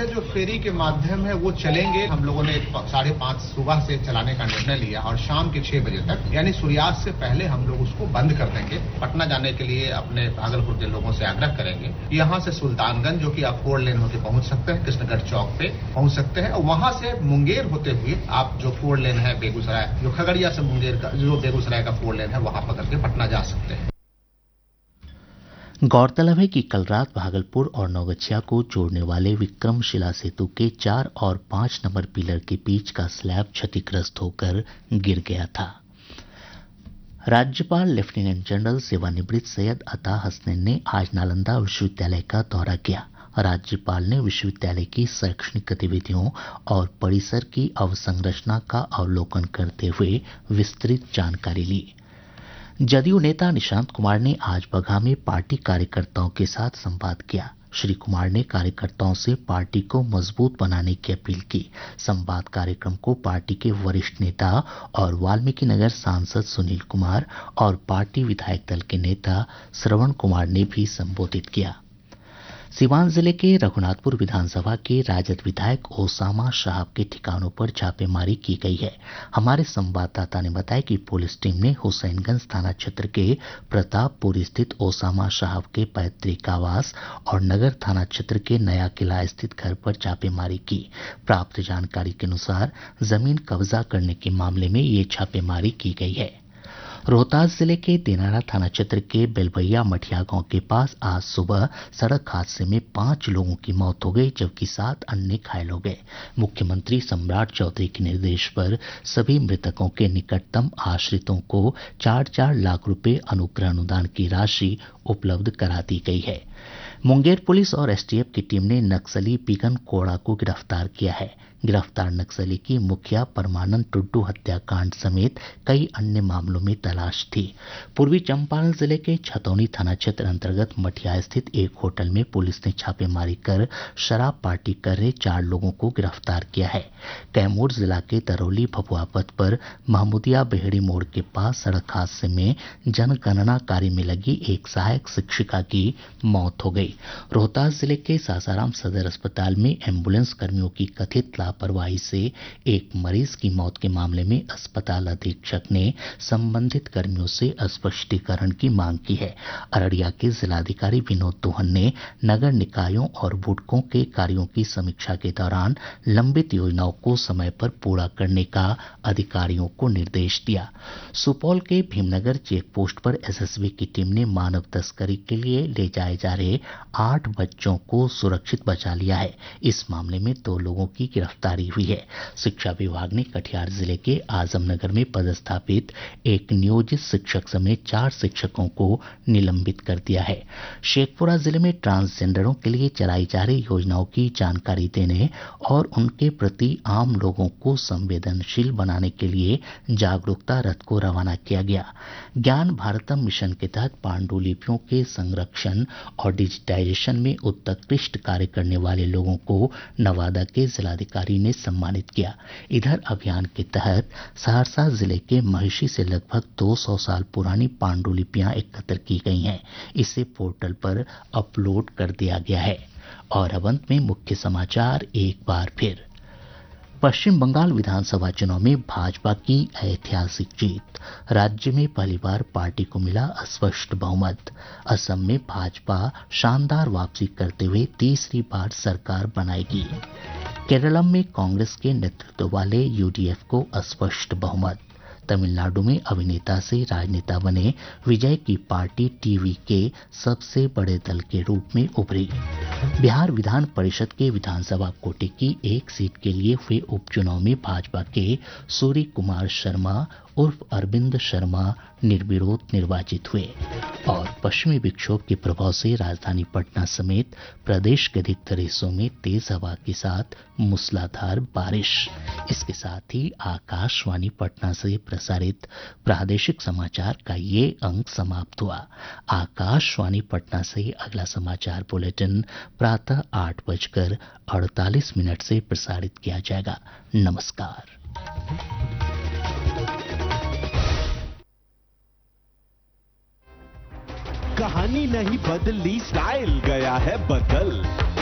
से जो फेरी के माध्यम है वो चलेंगे। हम लोगों ने 5:30 सुबह से चलाने का निर्णय लिया और शाम के 6 बजे तक यानी सूर्यास्त से पहले हम लोग उसको बंद कर देंगे। पटना जाने के लिए अपने भागलपुर के लोगों से आग्रह करेंगे। यहाँ से सुल्तानगंज जो कि आप 4 लेन होकर पहुंच सकते हैं, कृष्णगढ़ चौक पे पहुंच सकते हैं और वहां से मुंगेर होते हुए आप जो 4 लेन है बेगूसराय, जो खगड़िया से मुंगेर का जो बेगूसराय का 4 लेन है वहां पकड़ के पटना जा सकते हैं। गौरतलब है कि कल रात भागलपुर और नवगछिया को जोड़ने वाले विक्रमशिला सेतु के 4 और 5 नंबर पिलर के बीच का स्लैब क्षतिग्रस्त होकर गिर गया था। राज्यपाल लेफ्टिनेंट जनरल सेवानिवृत्त सैयद अता हसनैन ने आज नालंदा विश्वविद्यालय का दौरा किया। राज्यपाल ने विश्वविद्यालय की शैक्षणिक गतिविधियों और परिसर की अवसंरचना का अवलोकन करते हुए विस्तृत जानकारी ली। जदयू नेता निशांत कुमार ने आज बगहा में पार्टी कार्यकर्ताओं के साथ संवाद किया। श्री कुमार ने कार्यकर्ताओं से पार्टी को मजबूत बनाने की अपील की। संवाद कार्यक्रम को पार्टी के वरिष्ठ नेता और वाल्मीकिनगर सांसद सुनील कुमार और पार्टी विधायक दल के नेता श्रवण कुमार ने भी संबोधित किया। सीवान जिले के रघुनाथपुर विधानसभा के राजद विधायक ओसामा साहब के ठिकानों पर छापेमारी की गई है। हमारे संवाददाता ने बताया कि पुलिस टीम ने हुसैनगंज थाना क्षेत्र के प्रतापपुर स्थित ओसामा साहब के पैतृक आवास और नगर थाना क्षेत्र के नया किला स्थित घर पर छापेमारी की। प्राप्त जानकारी के अनुसार जमीन कब्जा करने के मामले में ये छापेमारी की गई है। रोहतास जिले के दिनारा थाना क्षेत्र के बेलबैया मठिया गांव के पास आज सुबह सड़क हादसे में 5 लोगों की मौत हो गई जबकि 7 अन्य घायल हो गए। मुख्यमंत्री सम्राट चौधरी के निर्देश पर सभी मृतकों के निकटतम आश्रितों को 4-4 लाख रुपए अनुग्रह अनुदान की राशि उपलब्ध करा दी गई है। मुंगेर पुलिस और एसटीएफ की टीम ने नक्सली पिगन कोड़ा को गिरफ्तार किया है। गिरफ्तार नक्सली की मुखिया परमानंद टुड्डू हत्याकांड समेत कई अन्य मामलों में तलाश थी। पूर्वी चंपारण जिले के छतौनी थाना क्षेत्र अंतर्गत मठिया स्थित एक होटल में पुलिस ने छापेमारी कर शराब पार्टी कर रहे 4 लोगों को गिरफ्तार किया है। कैमूर जिला के दरौली भभुआ पथ पर महमूदिया बेहड़ी मोड़ के पास सड़क हादसे में जनगणना कार्य में लगी एक सहायक शिक्षिका की मौत हो गई। रोहतास जिले के सासाराम सदर अस्पताल में एम्बुलेंस कर्मियों की कथित लापरवाही से एक मरीज की मौत के मामले में अस्पताल अधीक्षक ने संबंधित कर्मियों से स्पष्टीकरण की मांग की है। अररिया के जिलाधिकारी विनोद दोहन ने नगर निकायों और बुडकों के कार्यों की समीक्षा के दौरान लंबित योजनाओं को समय पर पूरा करने का अधिकारियों को निर्देश दिया। सुपौल के भीमनगर चेक पोस्ट पर एसएसबी की टीम ने मानव तस्करी के लिए ले जाए जा रहे 8 बच्चों को सुरक्षित बचा लिया है। इस मामले में 2 लोगों की गिरफ्तारी हुई है। शिक्षा विभाग ने कटिहार जिले के आजमनगर में पदस्थापित एक नियोजित शिक्षक समेत 4 शिक्षकों को निलंबित कर दिया है। शेखपुरा जिले में ट्रांसजेंडरों के लिए चलाई जा रही योजनाओं की जानकारी देने और उनके प्रति आम लोगों को संवेदनशील बनाने के लिए जागरूकता रथ को रवाना किया गया। ज्ञान भारतम मिशन के तहत पांडुलिपियों के संरक्षण और डिजिटाइजेशन में उत्कृष्ट कार्य करने वाले लोगों को नवादा के जिलाधिकारी ने सम्मानित किया। इधर अभियान के तहत सहरसा जिले के महिषी से लगभग 200 साल पुरानी पांडुलिपियां एकत्र की गई हैं। इसे पोर्टल पर अपलोड कर दिया गया है। और अब अंत में मुख्य समाचार एक बार फिर। पश्चिम बंगाल विधानसभा चुनाव में भाजपा की ऐतिहासिक जीत। राज्य में पहली बार पार्टी को मिला स्पष्ट बहुमत। असम में भाजपा शानदार वापसी करते हुए तीसरी बार सरकार बनाएगी। केरलम में कांग्रेस के नेतृत्व वाले यूडीएफ को स्पष्ट बहुमत। तमिलनाडु में अभिनेता से राजनेता बने विजय की पार्टी टीवी के सबसे बड़े दल के रूप में उभरी। बिहार विधान परिषद के विधानसभा कोटे की एक सीट के लिए हुए उपचुनाव में भाजपा के सूर्य कुमार शर्मा उर्फ अरविंद शर्मा निर्विरोध निर्वाचित हुए। और पश्चिमी विक्षोभ के प्रभाव से राजधानी पटना समेत प्रदेश के अधिकतर हिस्सों में तेज हवा के साथ मूसलाधार बारिश। इसके साथ ही आकाशवाणी पटना से प्रसारित प्रादेशिक समाचार का ये अंक समाप्त हुआ। आकाशवाणी पटना से अगला समाचार बुलेटिन प्रातः 8:48 से प्रसारित किया जाएगा। नमस्कार। कहानी नहीं बदली, स्टाइल गया है बदल।